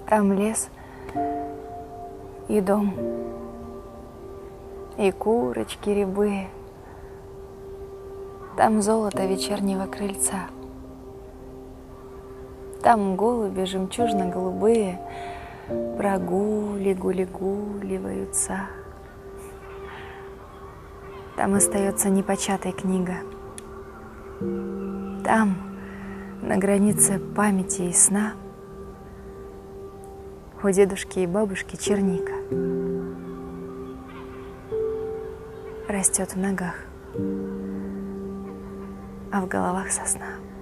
Там лес и дом, и курочки рябые. Там золото вечернего крыльца. Там голуби жемчужно-голубые прогуливаются. Там остается непочатой книга. Там, на границе памяти и сна, у дедушки и бабушки черника растет в ногах, а в головах сосна.